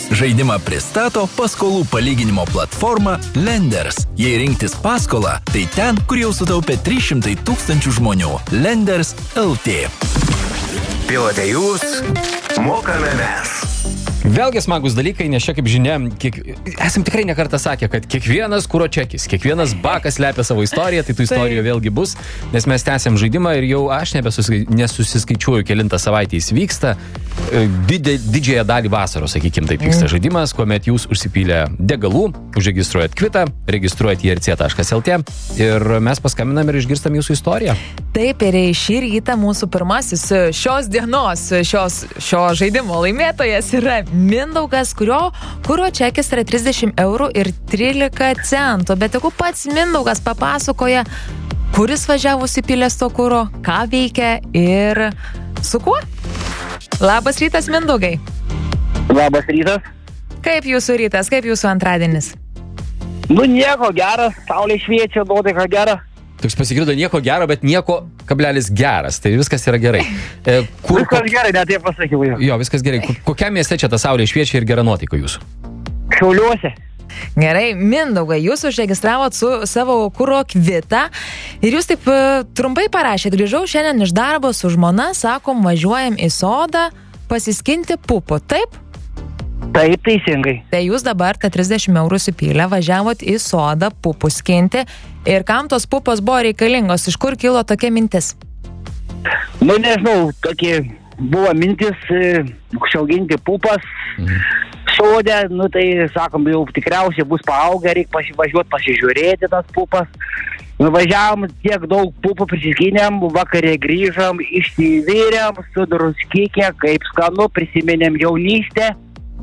Žaidimą pristato paskolų palyginimo platforma Lenders. Jei rinktis paskolą, tai ten, kur jau sutaupė 300 000 žmonių. Lenders LT. Pilote jūs, mokame mes. Vėlgi smagus dalykai, nes čia, kaip žinia, esam tikrai nekartą sakę, kad kiekvienas kuro čekis, kiekvienas bakas lepia savo istoriją, tai tų istorijų vėlgi bus, nes mes tęsiam žaidimą ir jau aš nesusiskaičiuoju, kelintą savaitę jis vyksta. Didžiąją dalį vasaros, sakykim, taip vyksta žaidimas, kuomet jūs užsipylę degalų, užregistruojat kvitą, registruojat irc.lt ir mes paskambinam ir išgirstam jūsų istoriją. Taip, ir šį rytą mūsų pirmasis šios dienos, šio žaidimo laimėtojas yra Mindaugas, kurio čekis yra 30 eurų ir 13 centų. Bet jeigu pats Mindaugas papasakoja, kuris važiavo įpylęs to kuro, ką veikia ir su kuo? Labas rytas, Mindaugai. Labas rytas. Kaip jūsų rytas, kaip jūsų antradienis? Nu, nieko geras, saulė šviečia, nuotaika gera. Toks pasigirdo nieko gero, bet nieko kablelis geras, tai viskas yra gerai. Viskas gerai, net taip pasakiau jau. Jo, viskas gerai. Kokiam mieste čia ta saulė šviečia ir gera nuotaika jūsų? Šiauliuose. Gerai, Mindaugai, jūs užregistravot su savo kuro kvitą ir jūs taip trumpai parašėt, grįžau šiandien iš darbo su žmona, sakom, važiuojam į sodą pasiskinti pupų, taip? Taip, teisingai. Tai jūs dabar tą 30 eurų supylę važiavot į sodą pupų skinti ir kam tos pupos buvo reikalingos, iš kur kilo tokia mintis? Nu, nežinau, tokie buvo mintis užauginti pupas sode, nu tai, sakom, jau tikriausiai bus paaugę, reikia važiuoti pasižiūrėti tas pupas. Nuvažiavom, tiek daug pupų prisiskinėm, vakarė grįžom, išsivyrėm, su druskikė, kaip skanu, prisiminėm jaunystę.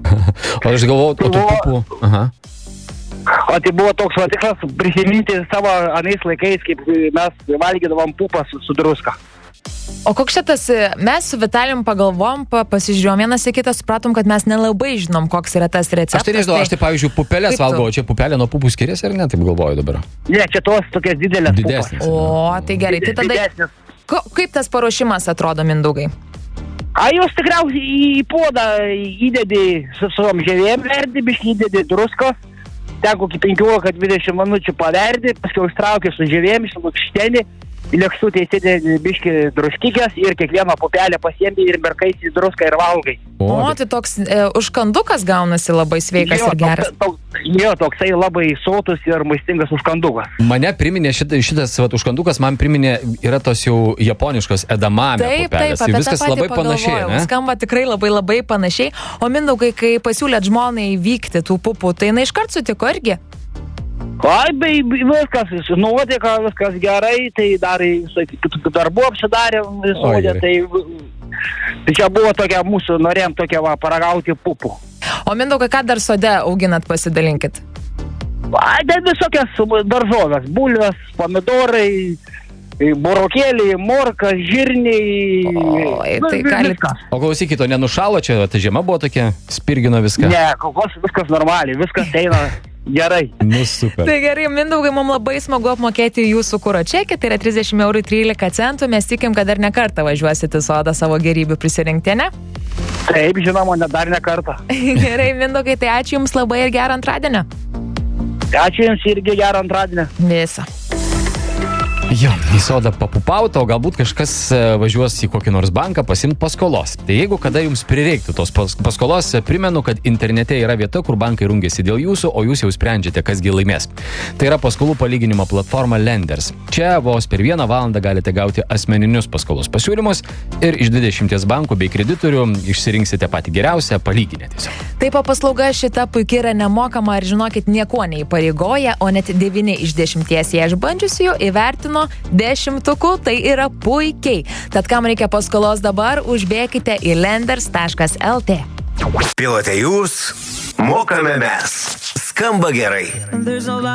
O aš galvojau, tų pupų. Aha. O tai buvo toks tikras prisiminti savo anais laikais, kaip mes valgydavom pupą su druska. O koks šitas, mes su Vitalijum pagalvom, pasižiūrėjom vienas į kitą, supratom, kad mes nelabai žinom, koks yra tas receptas. Aš tai nežinau, aš tai pavyzdžiui pupelės valgau, o čia pupelė nuo pupų skiriasi ar ne, taip galvoju dabar? Ne, čia tos tokias didelės didesnės. O, tai gerai, tai tada kaip tas paruošimas atrodo, Mindaugai? A jūs tikriausiai į puodą įdedi su savom žėvėm, verdi, biškį įdedi druskos, ten kokį 15-20 minučių paverdi, paskui užtrauki su žėvėm, išlukšteni, lėkštutė įsidedi biškį druskikės ir kiekvieną pupelę pasiemi ir merkaisi druską ir valgai. O, tai toks užkandukas gaunasi labai sveikas ir geras. Toksai labai sotus ir maistingas užkandukas. Mane priminė šitas užkandukas, man priminė yra tos jau japoniškos edamame pupelės. Taip, viskas labai panašiai, ne? Skamba tikrai labai panašiai. O Mindaugai, kai pasiūlėt žmonai vykti tų pupų, tai jinai iškart sutiko irgi? Ai, viskas, nuotaika, viskas gerai, tai dar darbų apsidarė visodė, tai čia buvo tokia mūsų, norėjom tokia paragauti pupų. O Mindaugai, ką dar sode auginat, pasidalinkit? Ai, tai visokias daržovės, bulvės, pomidorai, burokėliai, morka, žirniai, tai viskas. O klausykit, o nenušalo čia, ta žiema buvo tokia, spirgino viską? Ne, viskas normaliai, viskas eina gerai. Nu, super. Tai gerai, Mindaugai, mums labai smagu apmokėti jūsų kuro čekį, tai yra 30 eurų 13 centų, mes tikim, kad dar ne kartą važiuosite į sodą savo gerybių prisirinkti, ne? Taip, žinoma, dar ne kartą. Gerai, Mindaugai, tai ačiū Jums labai ir gerą antradienį. Ačiū Jums irgi gerą antradienį. Visą. Jo, į sodą papupauti, o galbūt kažkas važiuos į kokį nors banką pasimti paskolos. Tai jeigu kada jums prireiktų tos paskolos, primenu, kad internete yra vieta, kur bankai rungiasi dėl jūsų, o jūs jau sprendžiate, kasgi laimės. Tai yra paskolų palyginimo platforma Lenders. Čia vos per 1 valandą galite gauti asmeninius paskolos pasiūlymus ir iš 20 bankų bei kreditorių išsirinksite patį geriausią, palyginę tiesiog. Taip, paslauga šita puikiai yra nemokama ir žinokit, nieko neįpareigoja, o net 9 iš 10 ją išbandžiusių įvertino 10, tai yra puikiai. Tad kam reikia paskolos dabar, užbėkite į lenders.lt. Pilote jūs, mokame mes. Skamba gerai.